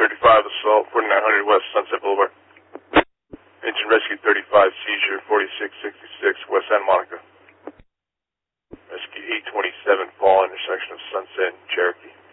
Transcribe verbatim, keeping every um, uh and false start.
thirty-five, assault, forty-nine hundred West Sunset Boulevard. Engine rescue thirty-five, seizure, forty-six sixty-six West Santa Monica. Rescue eight twenty-seven, fall, intersection of Sunset and Cherokee.